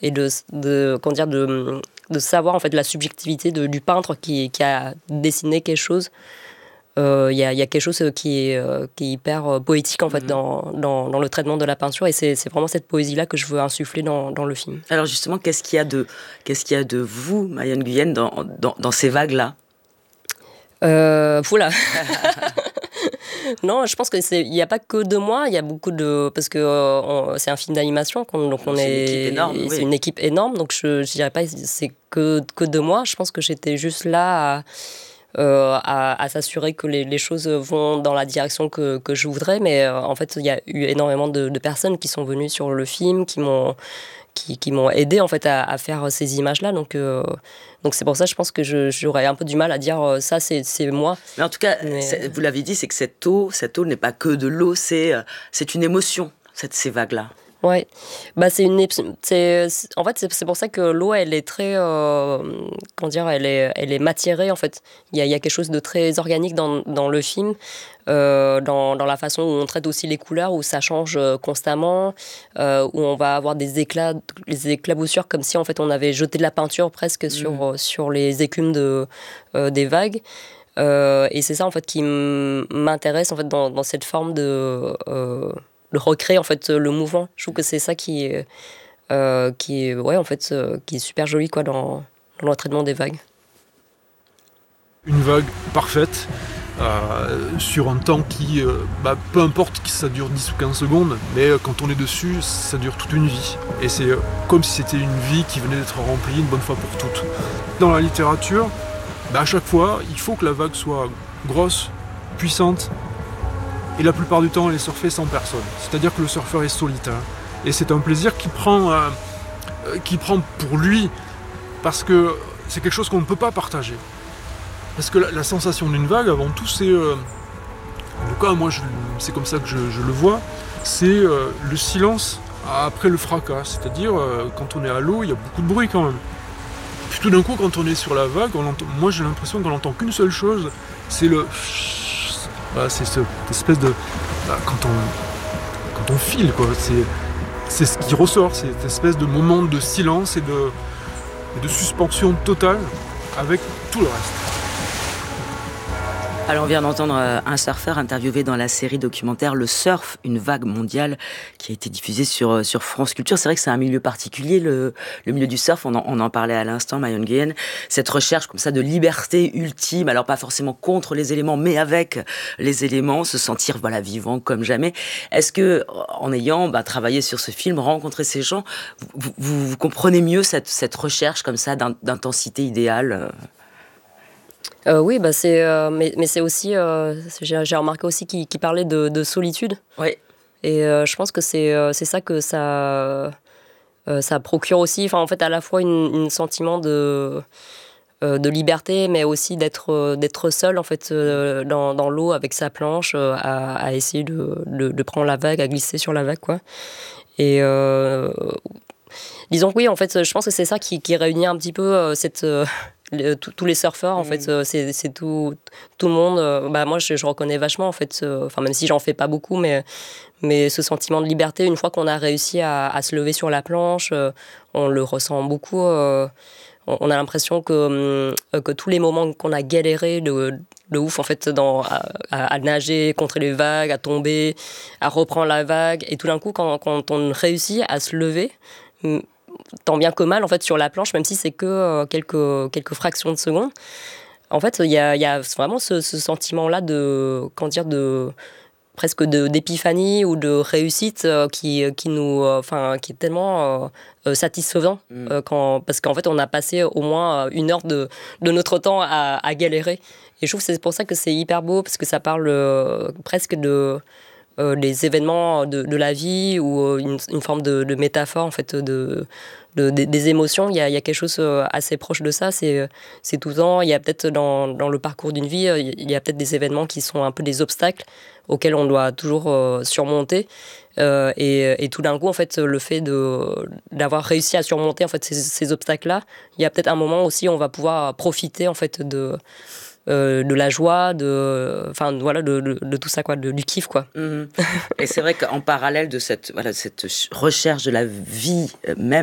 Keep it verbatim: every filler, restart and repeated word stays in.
et de, de, comment dire, de, de savoir en fait, la subjectivité de, du peintre qui, qui a dessiné quelque chose. Il euh, y, y a quelque chose qui est, euh, qui est hyper poétique en fait, mmh. dans, dans, dans le traitement de la peinture, et c'est, c'est vraiment cette poésie-là que je veux insuffler dans, dans le film. Alors justement, qu'est-ce qu'il y a de, qu'est-ce qu'il y a de vous, Maï Nguyen, dans, dans, dans ces vagues-là? euh, Oula. Non, je pense que c'est, il n'y a pas que de moi, il y a beaucoup de, parce que euh, on, c'est un film d'animation, donc, donc on c'est est, une équipe énorme, c'est oui. une équipe énorme, donc je, je dirais pas que c'est que que de moi. Je pense que j'étais juste là à, euh, à, à s'assurer que les, les choses vont dans la direction que que je voudrais, mais euh, en fait il y a eu énormément de, de personnes qui sont venues sur le film, qui m'ont qui, qui m'ont aidé en fait à, à faire ces images-là, donc. Euh, Donc c'est pour ça, je pense que je, j'aurais un peu du mal à dire euh, ça, c'est, c'est moi. Mais en tout cas, Mais... vous l'avez dit, c'est que cette eau, cette eau n'est pas que de l'eau, c'est, c'est une émotion, cette, ces vagues-là. Ouais, bah c'est une, c'est, c'est, en fait c'est, c'est pour ça que l'eau elle est très, euh, comment dire, elle est, elle est matiérée en fait. Il y a, il y a quelque chose de très organique dans, dans le film, euh, dans, dans la façon où on traite aussi les couleurs, où ça change constamment, euh, où on va avoir des éclats, les éclaboussures comme si en fait on avait jeté de la peinture presque mmh. sur sur les écumes de euh, des vagues. Euh, et c'est ça en fait qui m'intéresse en fait dans, dans cette forme de euh, de recréer en fait le mouvement. Je trouve que c'est ça qui est, euh, qui est, ouais, en fait, euh, qui est super joli quoi, dans, dans le traitement des vagues. Une vague parfaite, euh, sur un temps qui, euh, bah, peu importe que ça dure dix ou quinze secondes, mais euh, quand on est dessus, ça dure toute une vie. Et c'est euh, comme si c'était une vie qui venait d'être remplie une bonne fois pour toutes. Dans la littérature, bah, à chaque fois, il faut que la vague soit grosse, puissante, et la plupart du temps, elle est surfée sans personne. C'est-à-dire que le surfeur est solitaire. Et c'est un plaisir qui prend, euh, qui prend pour lui, parce que c'est quelque chose qu'on ne peut pas partager. Parce que la, la sensation d'une vague, avant tout, c'est... Euh, en tout cas, moi, je, c'est comme ça que je, je le vois, c'est euh, le silence après le fracas. C'est-à-dire, euh, quand on est à l'eau, il y a beaucoup de bruit quand même. Puis tout d'un coup, quand on est sur la vague, on entend, moi, j'ai l'impression qu'on n'entend qu'une seule chose, c'est le... Voilà, c'est cette espèce de... Bah, quand, on, quand on file, quoi, c'est, c'est ce qui ressort, c'est cette espèce de moment de silence et de, et de suspension totale avec tout le reste. Alors on vient d'entendre un surfeur interviewé dans la série documentaire Le Surf, une vague mondiale, qui a été diffusée sur, sur France Culture. C'est vrai que c'est un milieu particulier, le, le milieu du surf, on en, on en parlait à l'instant, Maï Nguyen, cette recherche comme ça de liberté ultime, alors pas forcément contre les éléments, mais avec les éléments, se sentir voilà, vivant comme jamais. Est-ce que, en ayant bah, travaillé sur ce film, rencontré ces gens, vous, vous, vous comprenez mieux cette, cette recherche comme ça d'intensité idéale ? Euh, oui, bah c'est, euh, mais, mais c'est aussi, euh, j'ai, j'ai remarqué aussi qu'il, qu'il parlait de, de solitude. Oui. Et euh, je pense que c'est, euh, c'est ça que ça, euh, ça procure aussi, enfin en fait à la fois un sentiment de, euh, de liberté, mais aussi d'être, euh, d'être seul en fait euh, dans, dans l'eau avec sa planche, euh, à, à essayer de, de, de prendre la vague, à glisser sur la vague, quoi. Et euh, disons que oui, en fait, je pense que c'est ça qui, qui réunit un petit peu euh, cette... Euh, Le, tous les surfeurs, en mmh. fait, euh, c'est, c'est tout, tout le monde. Euh, bah, moi, je, je reconnais vachement, en fait, euh, même si j'en fais pas beaucoup, mais, mais ce sentiment de liberté, une fois qu'on a réussi à, à se lever sur la planche, euh, on le ressent beaucoup. Euh, on, on a l'impression que, euh, que tous les moments qu'on a galéré de, de ouf, en fait, dans, à, à, à nager contre les vagues, à tomber, à reprendre la vague, et tout d'un coup, quand, quand on réussit à se lever, tant bien que mal en fait sur la planche, même si c'est que euh, quelques quelques fractions de secondes. En fait, il y a il y a vraiment ce, ce sentiment là de comment dire de presque de d'épiphanie ou de réussite euh, qui qui nous enfin euh, qui est tellement euh, satisfaisant mmh. euh, quand parce qu'en fait on a passé au moins une heure de de notre temps à, à galérer. Et je trouve que c'est pour ça que c'est hyper beau, parce que ça parle euh, presque de Euh, les événements de, de la vie, ou euh, une, une forme de, de métaphore en fait de, de, de des émotions. Il y a, il y a quelque chose euh, assez proche de ça. C'est, c'est tout le temps. Il y a peut-être dans, dans le parcours d'une vie, euh, il y a peut-être des événements qui sont un peu des obstacles auxquels on doit toujours euh, surmonter. Euh, et, et tout d'un coup, en fait, le fait de, d'avoir réussi à surmonter en fait ces, ces obstacles-là, il y a peut-être un moment aussi où on va pouvoir profiter en fait de Euh, de la joie, de, enfin voilà, de, de, de tout ça quoi, de, du kiff quoi. Mmh. Et c'est vrai qu'en parallèle de cette voilà cette recherche de la vie même.